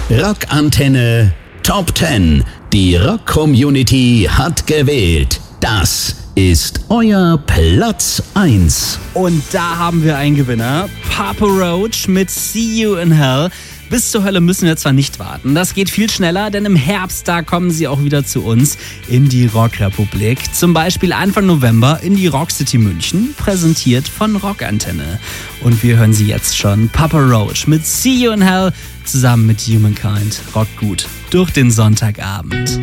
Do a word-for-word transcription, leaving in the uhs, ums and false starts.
Rockantenne Top zehn. Die Rock-Community hat gewählt. Das ist euer Platz eins. Und da haben wir einen Gewinner. Papa Roach mit See You in Hell. Bis zur Hölle müssen wir zwar nicht warten. Das geht viel schneller, denn im Herbst, da kommen sie auch wieder zu uns in die Rockrepublik. Zum Beispiel Anfang November in die Rockcity München, präsentiert von Rockantenne. Und wir hören sie jetzt schon. Papa Roach mit See You in Hell zusammen mit Humankind. Rockt gut durch den Sonntagabend.